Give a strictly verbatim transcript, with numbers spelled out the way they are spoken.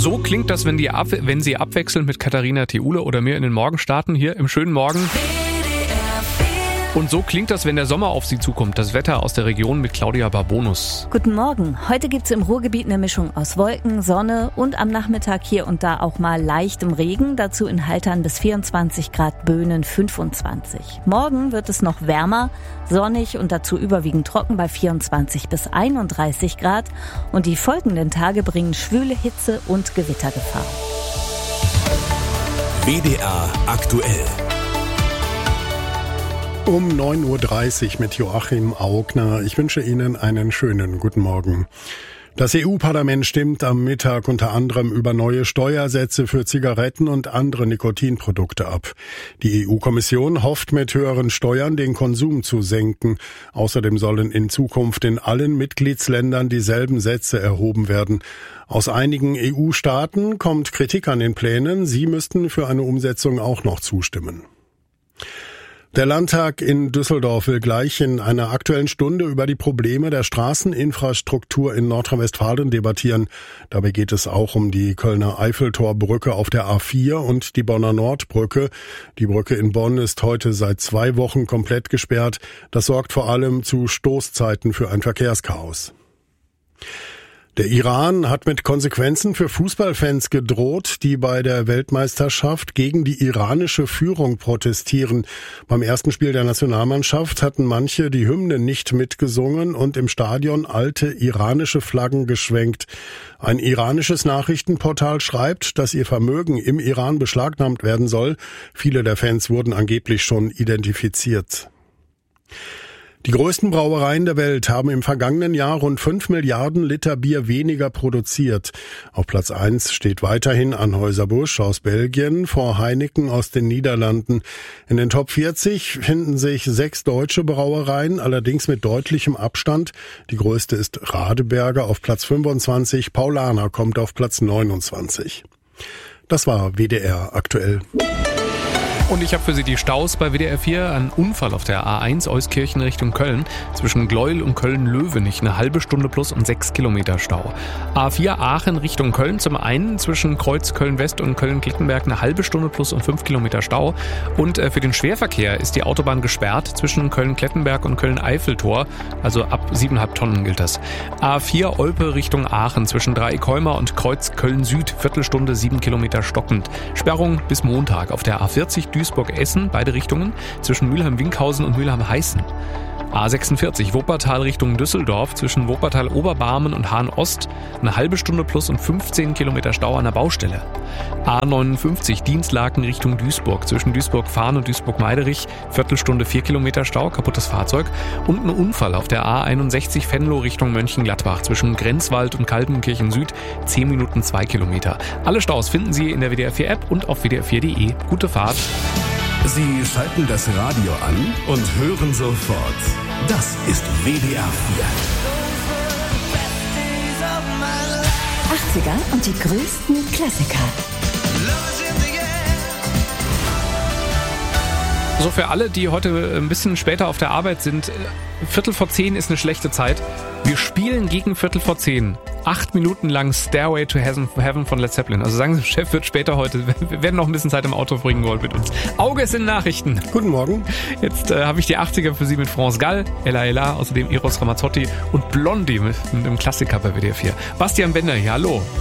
So klingt das, wenn, die ab, wenn Sie abwechselnd mit Katharina Theule oder mir in den Morgen starten, hier im schönen Morgen. Und so klingt das, wenn der Sommer auf Sie zukommt. Das Wetter aus der Region mit Claudia Barbonus. Guten Morgen. Heute gibt's im Ruhrgebiet eine Mischung aus Wolken, Sonne und am Nachmittag hier und da auch mal leichtem Regen. Dazu in Haltern bis vierundzwanzig Grad, Böhnen fünfundzwanzig. Morgen wird es noch wärmer, sonnig und dazu überwiegend trocken bei vierundzwanzig bis einunddreißig Grad. Und die folgenden Tage bringen schwüle Hitze und Gewittergefahr. W D R aktuell. Um neun Uhr dreißig mit Joachim Augner. Ich wünsche Ihnen einen schönen guten Morgen. Das E U-Parlament stimmt am Mittag unter anderem über neue Steuersätze für Zigaretten und andere Nikotinprodukte ab. Die E U-Kommission hofft mit höheren Steuern den Konsum zu senken. Außerdem sollen in Zukunft in allen Mitgliedsländern dieselben Sätze erhoben werden. Aus einigen E U-Staaten kommt Kritik an den Plänen. Sie müssten für eine Umsetzung auch noch zustimmen. Der Landtag in Düsseldorf will gleich in einer Aktuellen Stunde über die Probleme der Straßeninfrastruktur in Nordrhein-Westfalen debattieren. Dabei geht es auch um die Kölner Eiffeltorbrücke auf der A vier und die Bonner Nordbrücke. Die Brücke in Bonn ist heute seit zwei Wochen komplett gesperrt. Das sorgt vor allem zu Stoßzeiten für ein Verkehrschaos. Der Iran hat mit Konsequenzen für Fußballfans gedroht, die bei der Weltmeisterschaft gegen die iranische Führung protestieren. Beim ersten Spiel der Nationalmannschaft hatten manche die Hymne nicht mitgesungen und im Stadion alte iranische Flaggen geschwenkt. Ein iranisches Nachrichtenportal schreibt, dass ihr Vermögen im Iran beschlagnahmt werden soll. Viele der Fans wurden angeblich schon identifiziert. Die größten Brauereien der Welt haben im vergangenen Jahr rund fünf Milliarden Liter Bier weniger produziert. Auf Platz eins steht weiterhin Anheuser-Busch aus Belgien vor Heineken aus den Niederlanden. In den Top vierzig finden sich sechs deutsche Brauereien, allerdings mit deutlichem Abstand. Die größte ist Radeberger auf Platz fünfundzwanzig, Paulaner kommt auf Platz neunundzwanzig. Das war W D R aktuell. Und ich habe für Sie die Staus bei W D R vier. Ein Unfall auf der A eins Euskirchen Richtung Köln. Zwischen Gleuel und Köln-Löwenich eine halbe Stunde plus und sechs Kilometer Stau. A vier Aachen Richtung Köln. Zum einen zwischen Kreuz Köln-West und Köln-Klettenberg eine halbe Stunde plus und fünf Kilometer Stau. Und für den Schwerverkehr ist die Autobahn gesperrt zwischen Köln-Klettenberg und Köln-Eiffeltor. Also ab siebeneinhalb Tonnen gilt das. A vier Olpe Richtung Aachen zwischen Dreieckholmer und Kreuz Köln-Süd. Viertelstunde sieben Kilometer stockend. Sperrung bis Montag auf der A vierzig Duisburg-Essen, beide Richtungen, zwischen Mülheim-Winkhausen und Mülheim-Heißen. A sechsundvierzig Wuppertal Richtung Düsseldorf, zwischen Wuppertal-Oberbarmen und Hahn-Ost, eine halbe Stunde plus und fünfzehn Kilometer Stau an der Baustelle. A neunundfünfzig Dienstlaken Richtung Duisburg, zwischen Duisburg-Fahn und Duisburg-Meiderich, Viertelstunde vier Kilometer Stau, kaputtes Fahrzeug und ein Unfall auf der A einundsechzig Venlo Richtung Mönchengladbach, zwischen Grenzwald und Kaltenkirchen Süd, zehn Minuten zwei Kilometer. Alle Staus finden Sie in der W D R vier App und auf w d r vier punkt d e. Gute Fahrt! Sie schalten das Radio an und hören sofort. Das ist W D R vier. achtziger und die größten Klassiker. So, für alle, die heute ein bisschen später auf der Arbeit sind, Viertel vor zehn ist eine schlechte Zeit. Wir spielen gegen Viertel vor zehn. Acht Minuten lang Stairway to Heaven von Led Zeppelin. Also sagen Sie, Chef wird später heute, wir werden noch ein bisschen Zeit im Auto bringen wollen mit uns. Auge ist in Nachrichten. Guten Morgen. Jetzt äh, habe ich die achtziger für Sie mit France Gall, Ella Ella, außerdem Eros Ramazzotti und Blondie mit, mit einem Klassiker bei W D R vier. Bastian Bender hier, hallo.